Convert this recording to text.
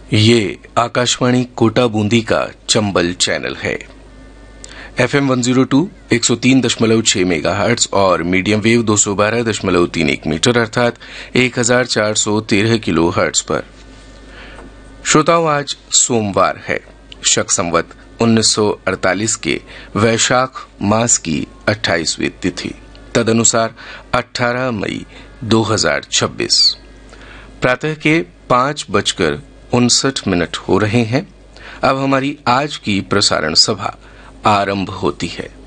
ये आकाशवाणी कोटा बूंदी का चंबल चैनल है। FM 102 103.6 मेगाहर्ट्ज और मीडियम वेव 212.31 मीटर अर्थात 1413 किलो हर्ट्ज पर। श्रोताओं, आज सोमवार है, शक संवत 1948 के वैशाख मास की 28वीं तिथि, तदनुसार 18 मई 2026। प्रातः के 5:59 हो रहे हैं। अब हमारी आज की प्रसारण सभा आरंभ होती है।